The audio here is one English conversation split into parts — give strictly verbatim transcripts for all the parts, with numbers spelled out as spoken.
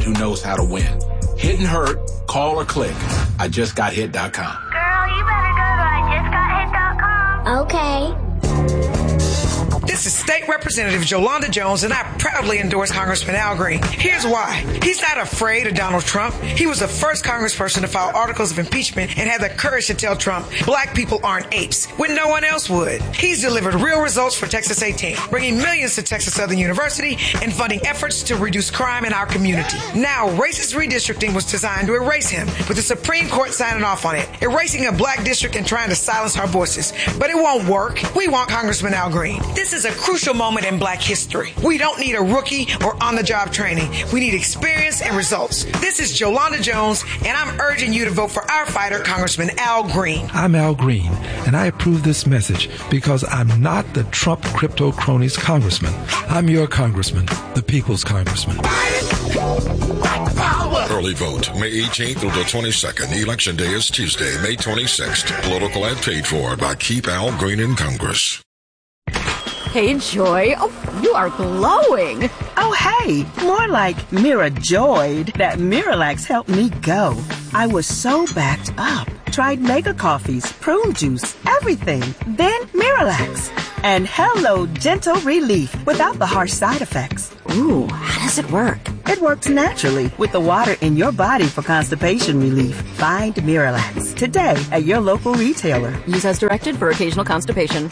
who knows how to win. Hit and hurt, call or click. I just got hit dot com. Girl, you better go to I just got hit dot com. Okay. This is State Representative Jolanda Jones, and I proudly endorse Congressman Al Green. Here's why. He's not afraid of Donald Trump. He was the first congressperson to file articles of impeachment and had the courage to tell Trump black people aren't apes when no one else would. He's delivered real results for Texas eighteen, bringing millions to Texas Southern University and funding efforts to reduce crime in our community. Now, racist redistricting was designed to erase him, with the Supreme Court signing off on it, erasing a black district and trying to silence our voices. But it won't work. We want Congressman Al Green. This is a crucial moment in black history. We don't need a rookie or on-the-job training. We need experience and results. This is Jolanda Jones, and I'm urging you to vote for our fighter, Congressman Al Green. I'm Al Green, and I approve this message because I'm not the Trump crypto cronies congressman. I'm your congressman, the people's congressman. Early vote, May eighteenth through the twenty-second. Election day is Tuesday, May twenty-sixth. Political ad paid for by Keep Al Green in Congress. Hey, Joy. Oh, you are glowing. Oh, hey. More like Mira joyed that Miralax helped me go. I was so backed up. Tried mega coffees, prune juice, everything. Then Miralax. And hello, gentle relief without the harsh side effects. Ooh, how does it work? It works naturally with the water in your body for constipation relief. Find Miralax today at your local retailer. Use as directed for occasional constipation.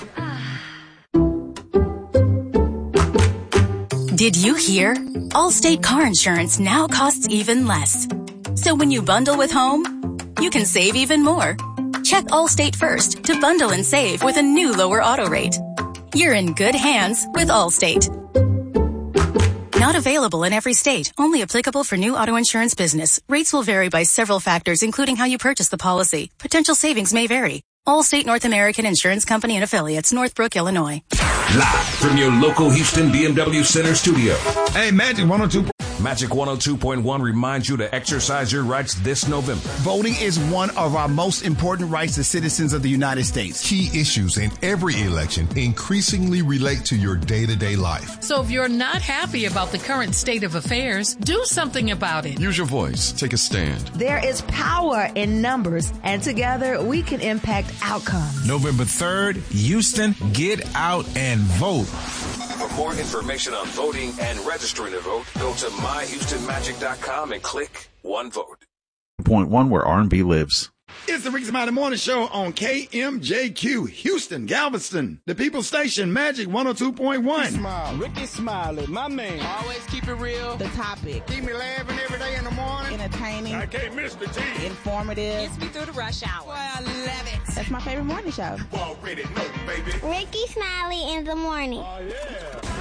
Did you hear? Allstate car insurance now costs even less. So when you bundle with home, you can save even more. Check Allstate first to bundle and save with a new lower auto rate. You're in good hands with Allstate. Not available in every state. Only applicable for new auto insurance business. Rates will vary by several factors, including how you purchase the policy. Potential savings may vary. Allstate North American Insurance Company and affiliates, Northbrook, Illinois. Live from your local Houston B M W Center studio. Hey, Magic one oh two. Magic one oh two point one reminds you to exercise your rights this November. Voting is one of our most important rights as citizens of the United States. Key issues in every election increasingly relate to your day-to-day life. So if you're not happy about the current state of affairs, do something about it. Use your voice. Take a stand. There is power in numbers, and together we can impact outcomes. November third, Houston, get out and vote. For more information on voting and registering to vote, go to my houston magic dot com and click One Vote. Point one, where R and B lives. It's the Ricky Smiley Morning Show on K M J Q, Houston, Galveston, the People's Station, Magic one oh two point one. Smile, Ricky Smiley, my man. Always keep it real. The topic. Keep me laughing every day in the morning. Entertaining. I can't miss the T. Informative. Gets me through the rush hour. Boy, I love it. That's my favorite morning show. You already know, baby. Ricky Smiley in the morning. Oh, yeah.